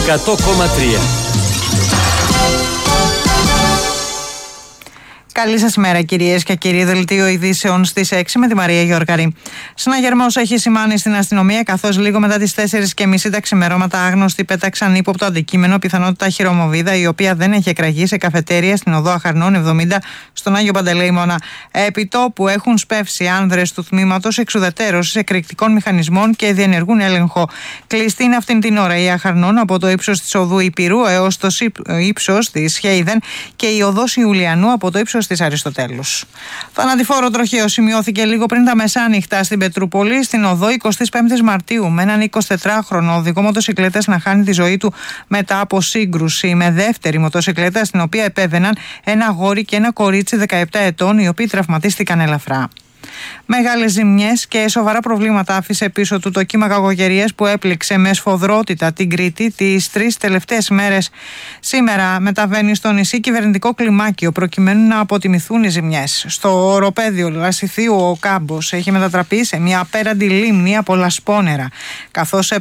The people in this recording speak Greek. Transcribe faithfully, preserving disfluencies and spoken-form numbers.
εκατό κόμμα τρία. Καλή σας ημέρα, κυρίες και κύριοι. Δελτίο ειδήσεων στις έξι με τη Μαρία Γιώργαρη. Συναγερμός έχει σημάνει στην αστυνομία, καθώς λίγο μετά τις τέσσερις και μισή τα ξημερώματα άγνωστοι πέταξαν ύποπτο αντικείμενο, πιθανότητα χειρομοβίδα, η οποία δεν έχει εκραγεί, σε καφετέρια στην οδό Αχαρνών εβδομήντα στον Άγιο Παντελεήμονα. Επί τόπου έχουν σπεύσει άνδρες του τμήματος εξουδετερώσης εκρηκτικών μηχανισμών και διενεργούν έλεγχο. Κλειστή είναι αυτήν την ώρα η Αχαρνών από το ύψος της οδού Υπηρού έως το ύψος της Χέιδεν και η οδός Ιουλιανού από το ύψος της Αριστοτέλους. Θανατηφόρο τροχαίο σημειώθηκε λίγο πριν τα μεσάνυχτα στην Πετρούπολη, στην οδό εικοστή πέμπτη Μαρτίου, με έναν εικοσιτετράχρονο οδηγό μοτοσικλέτας να χάνει τη ζωή του μετά από σύγκρουση με δεύτερη μοτοσικλέτα, στην οποία επέβαιναν ένα αγόρι και ένα κορίτσι δεκαεπτά ετών, οι οποίοι τραυματίστηκαν ελαφρά. Μεγάλες ζημιές και σοβαρά προβλήματα άφησε πίσω του το κύμα κακοκαιρίας που έπληξε με σφοδρότητα την Κρήτη τις τρεις τελευταίες μέρες. Σήμερα μεταβαίνει στο νησί κυβερνητικό κλιμάκιο προκειμένου να αποτιμηθούν οι ζημιές. Στο οροπέδιο Λασιθίου ο κάμπος έχει μετατραπεί σε μια απέραντη λίμνη από λασπόνερα, καθώς